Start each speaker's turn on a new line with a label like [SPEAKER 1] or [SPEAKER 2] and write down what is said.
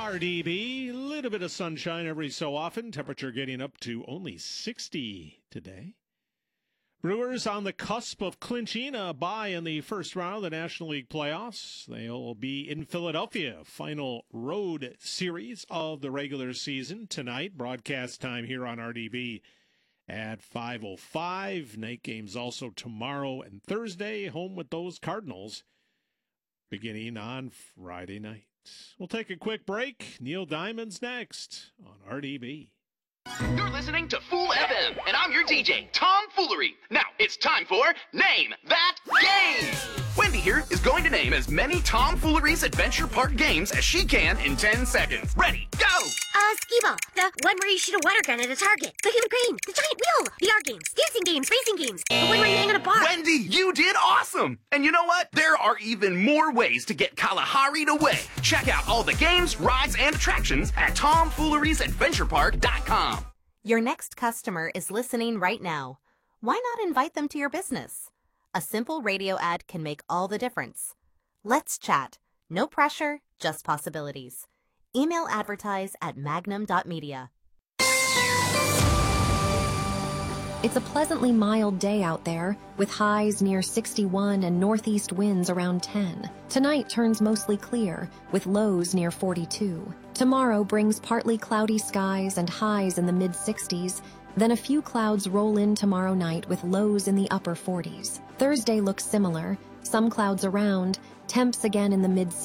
[SPEAKER 1] RDB, a little bit of sunshine every so often. Temperature getting up to only 60 today. Brewers on the cusp of clinching a bye in the first round of the National League playoffs. They'll be in Philadelphia. Final road series of the regular season tonight. Broadcast time here on RDB at 5:05. Night games also tomorrow and Thursday. Home with those Cardinals beginning on Friday night. We'll take a quick break. Neil Diamond's next on RDB.
[SPEAKER 2] You're listening to Fool FM, and I'm your DJ, Tom Foolery. Now, it's time for Name That Game! Wendy here is going to name as many Tom Foolery's Adventure Park games as she can in 10 seconds. Ready, go!
[SPEAKER 3] Skee-Ball, the one where you shoot a water gun at a target, the human crane, the giant wheel, the art games, dancing games, racing games, the one where you hang on a bar.
[SPEAKER 2] Wendy, you did awesome! And you know what? There are even more ways to get Kalahari'd away. Check out all the games, rides, and attractions at TomFoolery'sAdventurePark.com.
[SPEAKER 4] Your next customer is listening right now. Why not invite them to your business? A simple radio ad can make all the difference. Let's chat. No pressure, just possibilities. Email advertise@magnum.media.
[SPEAKER 5] It's a pleasantly mild day out there, with highs near 61 and northeast winds around 10. Tonight turns mostly clear, with lows near 42. Tomorrow brings partly cloudy skies and highs in the mid-60s. Then a few clouds roll in tomorrow night with lows in the upper 40s. Thursday looks similar, some clouds around, temps again in the mid